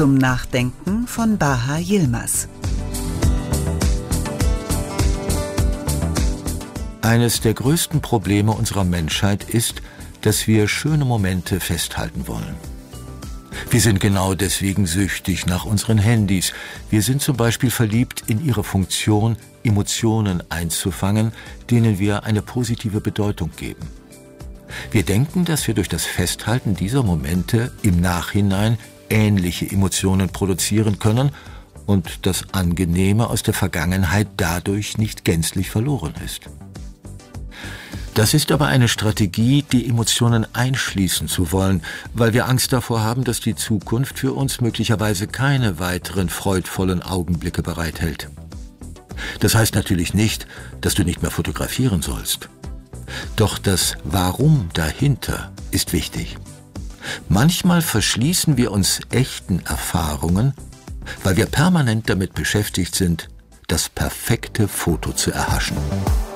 Zum Nachdenken von Baha Yilmaz. Eines der größten Probleme unserer Menschheit ist, dass wir schöne Momente festhalten wollen. Wir sind genau deswegen süchtig nach unseren Handys. Wir sind zum Beispiel verliebt in ihre Funktion, Emotionen einzufangen, denen wir eine positive Bedeutung geben. Wir denken, dass wir durch das Festhalten dieser Momente im Nachhinein ähnliche Emotionen produzieren können und das Angenehme aus der Vergangenheit dadurch nicht gänzlich verloren ist. Das ist aber eine Strategie, die Emotionen einschließen zu wollen, weil wir Angst davor haben, dass die Zukunft für uns möglicherweise keine weiteren freudvollen Augenblicke bereithält. Das heißt natürlich nicht, dass du nicht mehr fotografieren sollst. Doch das Warum dahinter ist wichtig. Manchmal verschließen wir uns echten Erfahrungen, weil wir permanent damit beschäftigt sind, das perfekte Foto zu erhaschen.